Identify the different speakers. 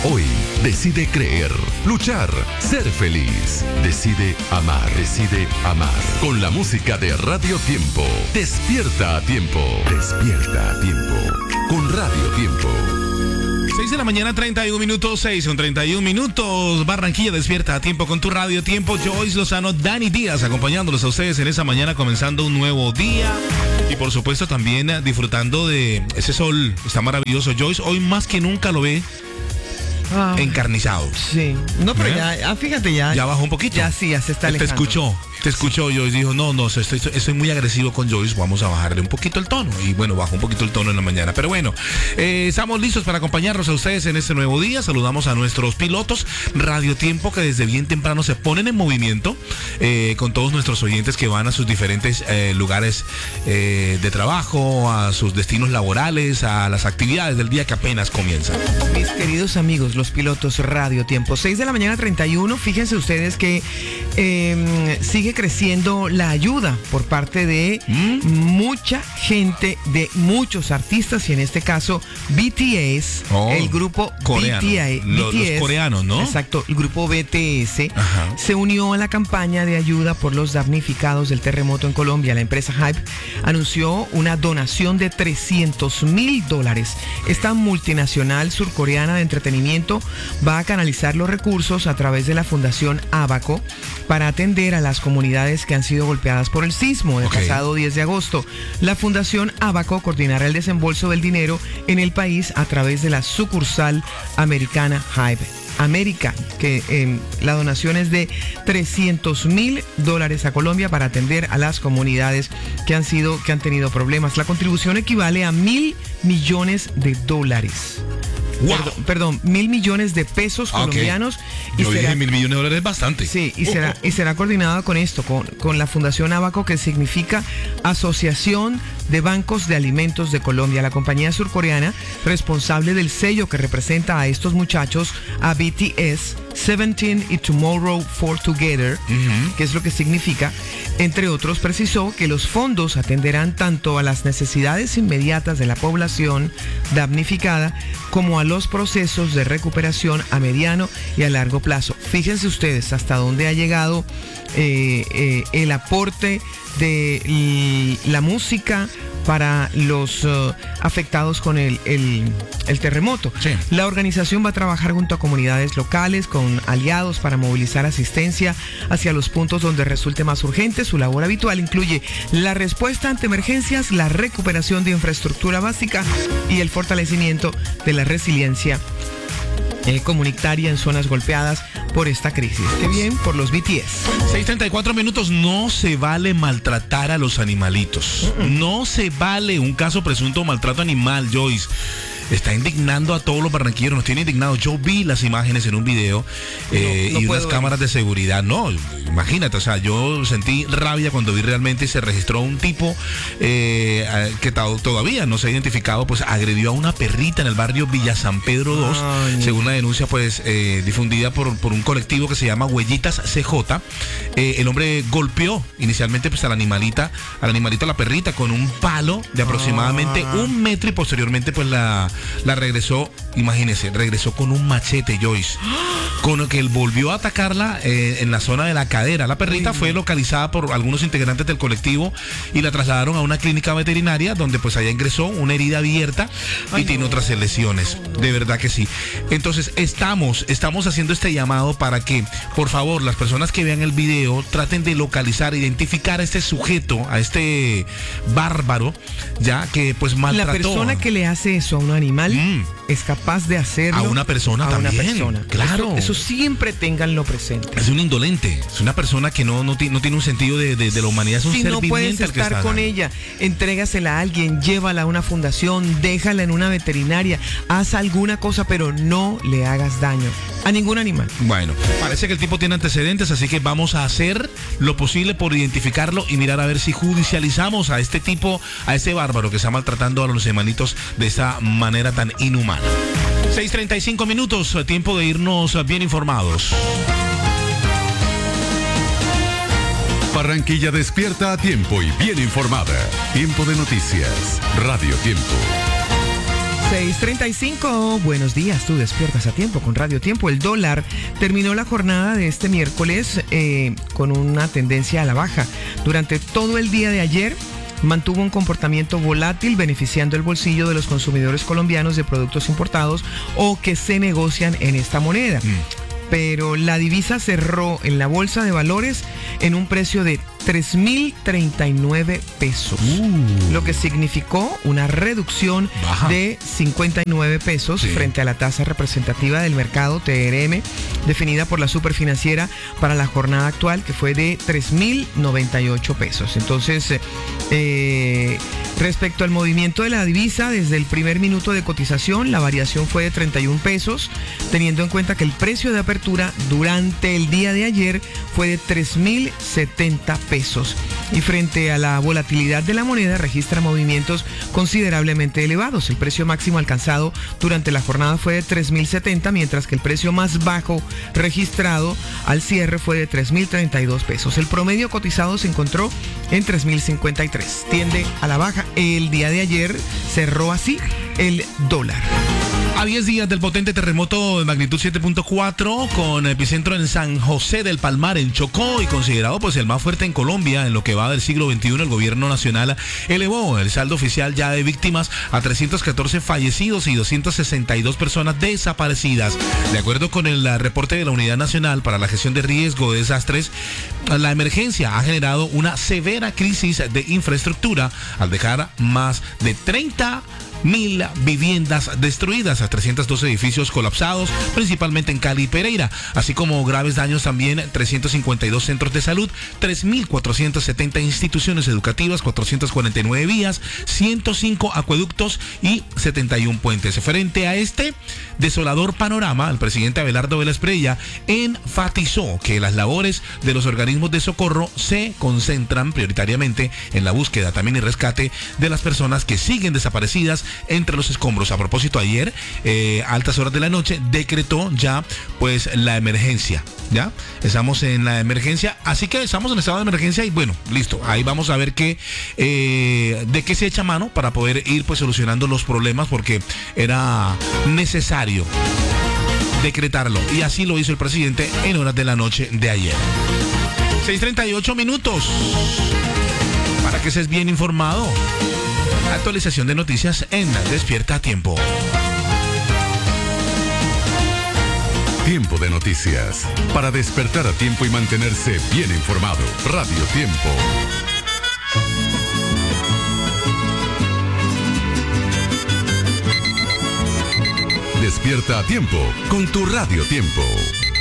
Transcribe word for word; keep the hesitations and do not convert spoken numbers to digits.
Speaker 1: Hoy decide creer, luchar, ser feliz. Decide amar, decide amar. Con la música de Radio Tiempo. Despierta a tiempo. Despierta a tiempo. Con Radio Tiempo.
Speaker 2: seis de la mañana, treinta y un minutos, seis con treinta y un minutos. Barranquilla despierta a tiempo con tu Radio Tiempo. Joyce Lozano, Dani Díaz, acompañándolos a ustedes en esa mañana, comenzando un nuevo día. Y por supuesto también disfrutando de ese sol, está maravilloso. Joyce, hoy más que nunca lo ve ah, encarnizado.
Speaker 3: Sí, no, pero ¿Eh? ya, ah, fíjate ya.
Speaker 2: Ya bajó un poquito.
Speaker 3: Ya sí, ya se está alejando.
Speaker 2: Te escuchó. Te escuchó Joyce, dijo, no, no, estoy, estoy muy agresivo con Joyce, vamos a bajarle un poquito el tono. Y bueno, bajó un poquito el tono en la mañana. Pero bueno, eh, estamos listos para acompañarnos a ustedes en este nuevo día. Saludamos a nuestros pilotos Radio Tiempo que desde bien temprano se ponen en movimiento eh, con todos nuestros oyentes que van a sus diferentes eh, lugares eh, de trabajo, a sus destinos laborales, a las actividades del día que apenas comienzan.
Speaker 3: Mis queridos amigos, los pilotos Radio Tiempo, seis de la mañana, treinta y uno. Fíjense ustedes que eh, sigue creciendo la ayuda por parte de ¿Mm? mucha gente, de muchos artistas, y en este caso B T S, oh, el grupo
Speaker 2: coreano. B T S, los, los coreanos, ¿no?
Speaker 3: Exacto, el grupo B T S Ajá. se unió a la campaña de ayuda por los damnificados del terremoto en Colombia. La empresa Hype anunció una donación de trescientos mil dólares. Esta multinacional surcoreana de entretenimiento va a canalizar los recursos a través de la Fundación Abaco para atender a las comunidades que han sido golpeadas por el sismo del okay. pasado diez de agosto. La Fundación Abaco coordinará el desembolso del dinero en el país a través de la sucursal americana Hype América, que eh, la donación es de trescientos mil dólares a Colombia para atender a las comunidades que han sido, que han tenido problemas. La contribución equivale a mil millones de dólares. Wow. Perdón, perdón, mil millones de pesos okay. colombianos.
Speaker 2: Yo y será, dije mil millones de dólares es bastante.
Speaker 3: Sí, y, uh, será, uh. y será coordinada con esto, con, con la Fundación Abaco, que significa Asociación de Bancos de Alimentos de Colombia. La compañía surcoreana responsable del sello que representa a estos muchachos, a B T S, Seventeen y Tomorrow for Together, uh-huh. que es lo que significa, entre otros, precisó que los fondos atenderán tanto a las necesidades inmediatas de la población damnificada como a los procesos de recuperación a mediano y a largo plazo. Fíjense ustedes hasta dónde ha llegado eh, eh, el aporte de la música para los uh, afectados con el, el, el terremoto.
Speaker 2: Sí.
Speaker 3: La organización va a trabajar junto a comunidades locales con aliados para movilizar asistencia hacia los puntos donde resulte más urgente. Su labor habitual incluye la respuesta ante emergencias, la recuperación de infraestructura básica y el fortalecimiento de la resiliencia Eh, comunitaria en zonas golpeadas por esta crisis. Qué bien por los B T S.
Speaker 2: seis treinta y cuatro minutos. No se vale maltratar a los animalitos. Uh-uh. No se vale un caso presunto de maltrato animal, Joyce. Está indignando a todos los barranquilleros, nos tiene indignados. Yo vi las imágenes en un video eh, no, no y unas cámaras ver. de seguridad. No, imagínate, o sea, yo sentí rabia cuando vi realmente se registró un tipo eh, que t- todavía no se ha identificado, pues agredió a una perrita en el barrio Villa San Pedro dos, Ay. según la denuncia pues eh, difundida por, por un colectivo que se llama Huellitas C J. Eh, el hombre golpeó inicialmente pues al animalita, al animalito, a la perrita, con un palo de aproximadamente ah. un metro y posteriormente pues la La regresó, imagínense, regresó con un machete, Joyce, con el que él volvió a atacarla eh, en la zona de la cadera. La perrita Uy. fue localizada por algunos integrantes del colectivo y la trasladaron a una clínica veterinaria donde pues allá ingresó una herida abierta y Ay, tiene no. otras lesiones. De verdad que sí. Entonces estamos, estamos haciendo este llamado para que, por favor, las personas que vean el video traten de localizar, identificar a este sujeto, a este bárbaro, ya que pues maltrató.
Speaker 3: La persona que le hace eso a un animal mm. es capaz de hacerlo
Speaker 2: a una persona
Speaker 3: a
Speaker 2: también.
Speaker 3: Una persona.
Speaker 2: Claro.
Speaker 3: Eso, eso siempre ténganlo presente.
Speaker 2: Es un indolente, es una persona que no, no, no tiene un sentido de, de, de la humanidad, es un
Speaker 3: si
Speaker 2: ser
Speaker 3: no puedes
Speaker 2: viviente
Speaker 3: estar con ella, entrégasela a alguien, llévala a una fundación, déjala en una veterinaria, haz alguna cosa, pero no le hagas daño a ningún animal.
Speaker 2: Bueno, parece que el tipo tiene antecedentes, así que vamos a hacer lo posible por identificarlo y mirar a ver si judicializamos a este tipo, a este bárbaro que está maltratando a los hermanitos de esa manera tan inhumana. seis treinta y cinco minutos, tiempo de irnos bien informados.
Speaker 1: Barranquilla despierta a tiempo y bien informada. Tiempo de noticias. Radio Tiempo.
Speaker 3: seis treinta y cinco, buenos días, tú despiertas a tiempo con Radio Tiempo. El dólar terminó la jornada de este miércoles eh, con una tendencia a la baja. Durante todo el día de ayer mantuvo un comportamiento volátil, beneficiando el bolsillo de los consumidores colombianos de productos importados o que se negocian en esta moneda. Mm. Pero la divisa cerró en la bolsa de valores en un precio de tres mil treinta y nueve pesos, uh. lo que significó una reducción Baja. de cincuenta y nueve pesos sí. frente a la tasa representativa del mercado T R M, definida por la Superfinanciera para la jornada actual, que fue de tres mil noventa y ocho pesos. Entonces, eh, respecto al movimiento de la divisa, desde el primer minuto de cotización, la variación fue de treinta y un pesos, teniendo en cuenta que el precio de apertura durante el día de ayer fue de tres mil setenta pesos. Pesos. Y frente a la volatilidad de la moneda, registra movimientos considerablemente elevados. El precio máximo alcanzado durante la jornada fue de tres mil setenta, mientras que el precio más bajo registrado al cierre fue de tres mil treinta y dos pesos. El promedio cotizado se encontró en tres mil cincuenta y tres. Tiende a la baja. El día de ayer cerró así el dólar.
Speaker 2: A diez días del potente terremoto de magnitud siete punto cuatro, con epicentro en San José del Palmar, en Chocó, y considerado pues el más fuerte en Colombia en lo que va del siglo veintiuno, el gobierno nacional elevó el saldo oficial ya de víctimas a trescientos catorce fallecidos y doscientas sesenta y dos personas desaparecidas. De acuerdo con el reporte de la Unidad Nacional para la Gestión de Riesgo de Desastres, la emergencia ha generado una severa crisis de infraestructura al dejar más de treinta mil viviendas destruidas, a trescientos doce edificios colapsados, principalmente en Cali y Pereira, así como graves daños también trescientos cincuenta y dos centros de salud, tres mil cuatrocientas setenta instituciones educativas, cuatrocientas cuarenta y nueve vías, ciento cinco acueductos y setenta y uno puentes. Frente a este desolador panorama, el presidente Abelardo Vélez Prella enfatizó que las labores de los organismos de socorro se concentran prioritariamente en la búsqueda también y rescate de las personas que siguen desaparecidas entre los escombros. A propósito, ayer, eh, a altas horas de la noche, decretó ya pues la emergencia. Ya estamos en la emergencia, así que estamos en estado de emergencia y bueno, listo. Ahí vamos a ver qué eh, de qué se echa mano para poder ir pues solucionando los problemas, porque era necesario decretarlo, y así lo hizo el presidente en horas de la noche de ayer. seis treinta y ocho minutos. Para que estés bien informado. Actualización de noticias en Despierta a Tiempo.
Speaker 1: Tiempo de noticias. Para despertar a tiempo y mantenerse bien informado. Radio Tiempo. Despierta a tiempo con tu Radio Tiempo.